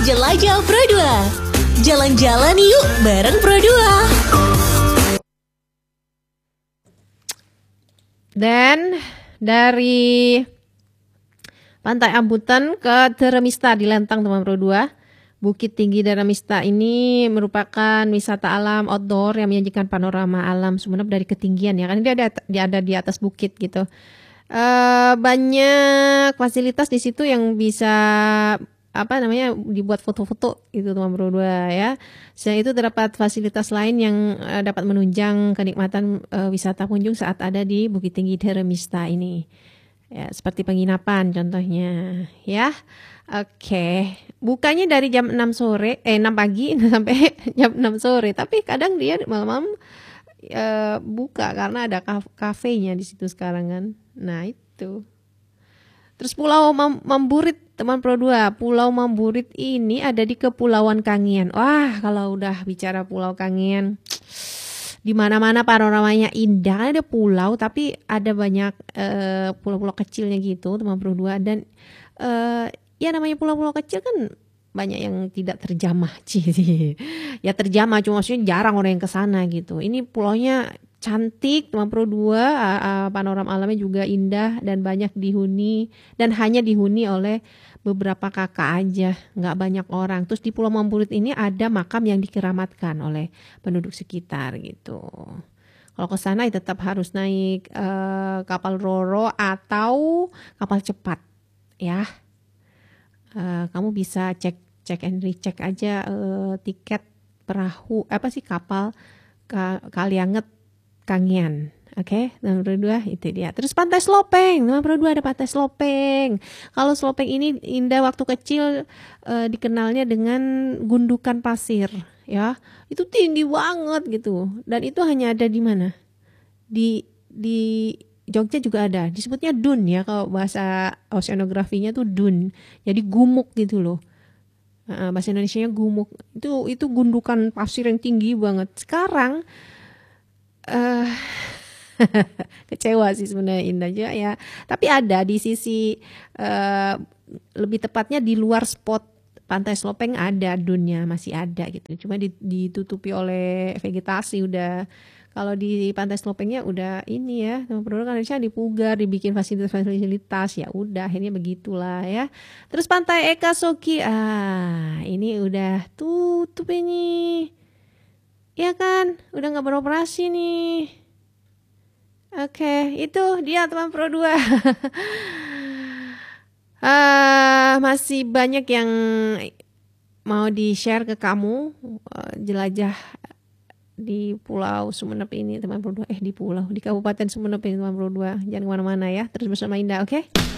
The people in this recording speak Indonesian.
Jelajah Pro 2. Jalan-jalan yuk bareng Pro 2. Dan dari Pantai Ambutan ke Dharemista di Lentang, teman Pro 2. Bukit Tinggi Dharemista ini merupakan wisata alam outdoor yang menyajikan panorama alam Sumeneb dari ketinggian ya. Kan dia ada di atas bukit gitu. Banyak fasilitas di situ yang bisa dibuat foto-foto gitu teman Pro 2 ya. Selain itu terdapat fasilitas lain yang dapat menunjang kenikmatan wisata kunjung saat ada di Bukit Tinggi Dharemista ini. Ya, seperti penginapan contohnya ya. Oke, bukanya dari jam 6 pagi sampai jam 6 sore, tapi kadang dia malam-malam buka karena ada kafenya di situ sekarang kan. Nah, itu. Terus Pulau Mamburit, teman Pro 2. Pulau Mamburit ini ada di Kepulauan Kangean. Wah, kalau udah bicara Pulau Kangean, di mana-mana panoramanya indah. Kan ada pulau tapi ada banyak pulau-pulau kecilnya gitu, teman Pro 2. Dan ya namanya pulau-pulau kecil kan banyak yang tidak terjamah sih. Ya terjamah cuma maksudnya jarang orang yang ke sana gitu. Ini pulaunya cantik teman Pro 2, panorama alamnya juga indah dan banyak dihuni dan hanya dihuni oleh beberapa kakak aja, nggak banyak orang. Terus di Pulau Mamburit ini ada makam yang dikeramatkan oleh penduduk sekitar gitu. Kalau ke sana ya tetap harus naik kapal roro atau kapal cepat ya. Kamu bisa cek and recheck aja tiket perahu kapal Kalianget Kangean. Oke, nomor 2 itu dia. Terus Pantai Slopeng, nomor 2 ada Pantai Slopeng. Kalau Slopeng ini indah waktu kecil, dikenalnya dengan gundukan pasir ya. Itu tinggi banget gitu. Dan itu hanya ada di mana? Di Jogja juga ada, disebutnya dun ya, kalau bahasa oceanografinya tuh dun, jadi gumuk gitu loh. Bahasa Indonesianya gumuk, itu gundukan pasir yang tinggi banget. Sekarang kecewa sih sebenarnya, indah juga ya, tapi ada di sisi lebih tepatnya di luar spot Pantai Slopeng ada dunnya, masih ada gitu, cuma ditutupi oleh vegetasi udah. Kalau di Pantai Slopengnya udah ini ya, sama produk kan harusnya dipugar, dibikin fasilitas ya udah, akhirnya begitulah ya. Terus Pantai Eka Soki, ini udah tutup ini, ya kan, udah nggak beroperasi nih. Oke, itu dia teman Pro 2. Masih banyak yang mau di-share ke kamu, jelajah di Pulau Sumeneb ini teman Pro 2, di Kabupaten Sumeneb ini teman Pro 2. Jangan kemana-mana ya, terus bersama Indah, oke?